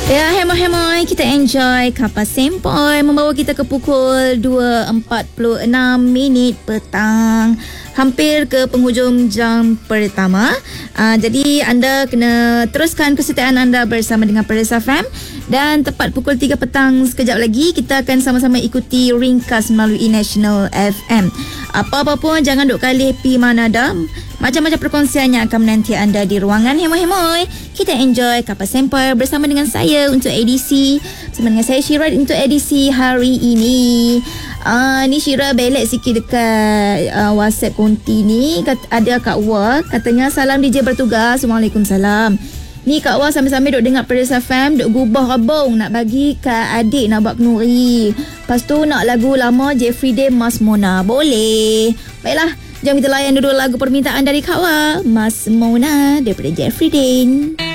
Ya, hemoi-hemoi, kita enjoy Kapas Sempoi membawa kita ke pukul 2.46 petang. Hampir ke penghujung jam pertama. Jadi anda kena teruskan kesetiaan anda bersama dengan Perisa FM. Dan tepat pukul 3 petang sekejap lagi, kita akan sama-sama ikuti ringkas melalui National FM. Apa-apa pun jangan duk kalih pi mana dam. Macam-macam perkongsian yang akan menanti anda di ruangan hemoi-hemoi. Kita enjoy Kapas Sempoi bersama dengan saya untuk edisi. Bersama dengan saya Syira untuk edisi hari ini. Ni Syira belek sikit dekat WhatsApp konti ni. Ada Kak Wah katanya salam DJ bertugas. Waalaikumsalam. Ni Kak Wah sambil-sambil duk dengar Perisa FM, duk gubah abang nak bagi kat adik nak buat kenuri. Lepas tu nak lagu lama Jeffrey Day Mas Mona. Boleh. Baiklah, jom kita layan dulu lagu permintaan dari Kak Wah, Mas Mona daripada Jeffrey Day.